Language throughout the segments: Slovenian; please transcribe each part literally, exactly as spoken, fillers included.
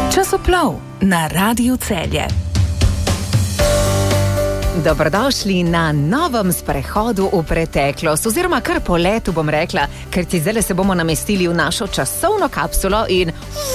Časoplov na Radiu Celje. Dobrodošli na novem sprehodu v preteklost, oziroma kar po letu bom rekla, ker ti zdaj se bomo namestili v našo časovno kapsulo in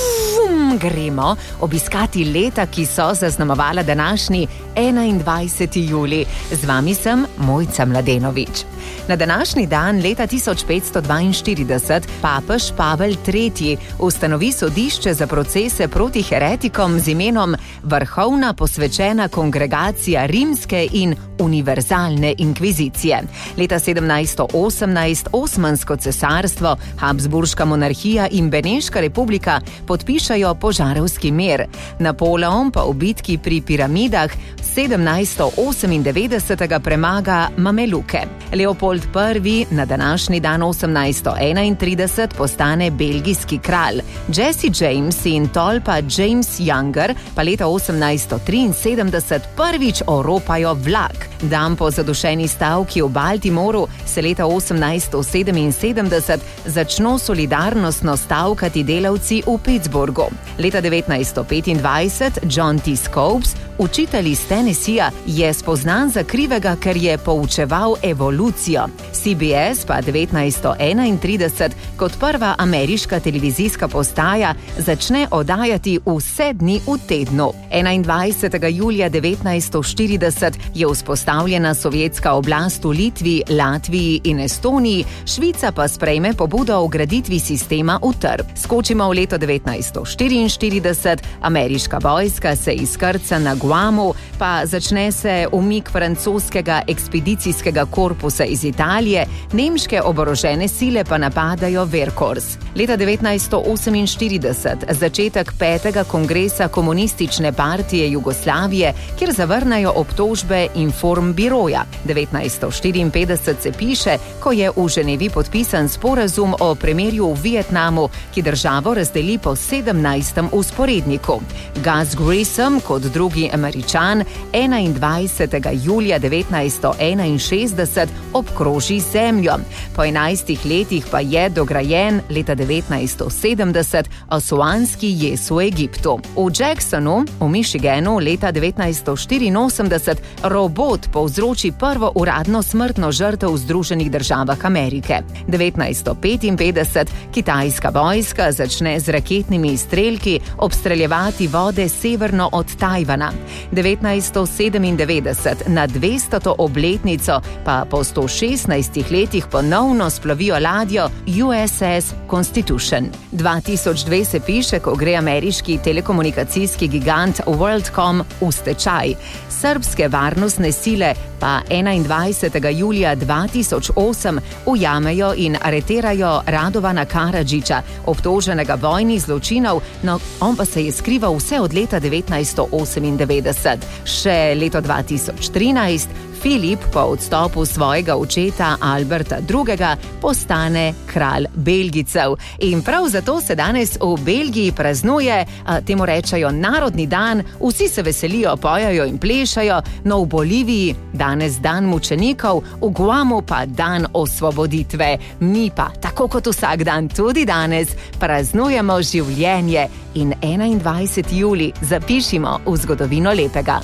vum, gremo obiskati leta, ki so zaznamovala današnji enaindvajseti julij. Z vami sem Mojca Mladenovič. Na današnji dan leta tisoč petsto dvainštirideset papež Pavel tretji ustanovi sodišče za procese proti heretikom z imenom Vrhovna posvečena kongregacija rimske in univerzalne inkvizicije. Leta sedemnajststo osemnajst Osmansko cesarstvo, Habsburška monarhija in Beneška republika podpišajo Požarovski mir. Napoleon pa v bitki pri piramidah sedemnajststo osemindevetdeset premaga Mameluke. Leopold prvi na današnji dan osemnajststo enaintrideset postane belgijski kralj. Jesse James in tolpa James Younger pa leta osemnajststo triinsedemdeset prvič oropajo vlak. Dan po zadušeni stavki v Baltimoru se leta osemnajststo sedeminsedemdeset začno solidarnostno stavkati delavci v Pittsburghu. Leta devetnajststo petindvajset John T. Scopes, učitelj iz Tennesseeja, je spoznan za krivega, ker je poučeval evolucijo. C B S pa devetnajststo enaintrideset kot prva ameriška televizijska postaja začne oddajati vse dni v tednu. enaindvajsetega julija devetnajststo štirideset je vzpostavljena sovjetska oblast v Litvi, Latviji in Estoniji, Švica pa sprejme pobudo o graditvi sistema utrb. Skočimo v leto devetnajststo štiriinštirideset, ameriška vojska se izkrca na Guamu, pa začne se umik francoskega ekspedicijskega korpusa iz Italije, nemške oborožene sile pa napadajo Verkors. Leta devetnajststo oseminštirideset začetek petega kongresa komunistične partije Jugoslavije, kjer zavrnajo obtožbe Informbiroja. devetnajststo štiriinpetdeset se piše, ko je v Ženevi podpisan sporazum o premirju v Vietnamu, ki državo razdeli po sedemnajstem vzporedniku. Gus Grissom kot drugi Američan enaindvajsetega julija devetnajststo enainšestdeset obkroži Zemljo. Po enajstih letih pa je dograjen leta devetnajststo sedemdeset Asuanski jez v Egiptu. V Jacksonu v Michiganu leta devetnajststo štiriinosemdeset robot povzroči prvo uradno smrtno žrtev v Združenih državah Amerike. devetnajststo petinpetdeset kitajska vojska začne z raketnimi izstrelki obstreljevati vode severno od Tajvana. devetnajststo sedemindevetdeset na dvestoto obletnico pa po sto šestnajstih letih ponovno splovijo ladjo U S S Constitution. dva tisoč dve se piše, ko gre ameriški telekomunikacijski gigant WorldCom v stečaj. Srbske varnostne sile pa enaindvajsetega julija dva tisoč osem ujamejo in areterajo Radovana Karadžića, obtoženega vojnih zločinov, no on pa se je skrival vse od leta devetnajststo osemindevetdeset. Še leto dva tisoč trinajst Filip po odstopu svojega očeta Alberta drugega postane kralj Belgijcev. In prav zato se danes v Belgiji praznuje, temu rečejo narodni dan, vsi se veselijo, pojajo in plešajo, no v Boliviji danes dan mučenikov, v Guamu pa dan osvoboditve. Mi pa, tako kot vsak dan tudi danes, praznujemo življenje in enaindvajseti julij zapišimo v zgodovino lepega.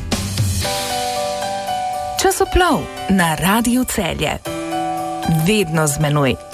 Časoplov na Radiu Celje. Vedno z menoj.